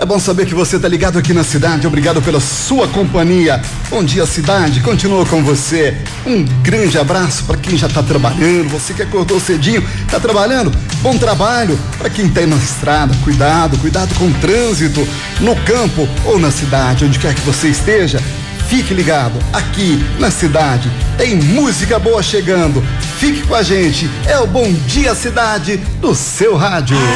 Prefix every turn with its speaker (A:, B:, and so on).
A: É bom saber que você tá ligado aqui na cidade. Obrigado pela sua companhia. Bom dia, cidade. Continua com você. Um grande abraço para quem já tá trabalhando. Você que acordou cedinho, tá trabalhando? Bom trabalho. Para quem tá aí na estrada, cuidado com o trânsito, no campo ou na cidade, onde quer que você esteja. Fique ligado, aqui na cidade tem música boa chegando. Fique com a gente, é o Bom Dia Cidade do seu rádio.